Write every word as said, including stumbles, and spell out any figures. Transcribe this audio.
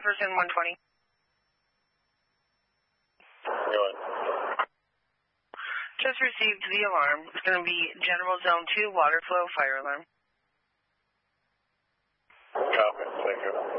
Jefferson one twenty. Go ahead. Just received the alarm. It's going to be General Zone two, water flow, fire alarm. Copy. Thank you.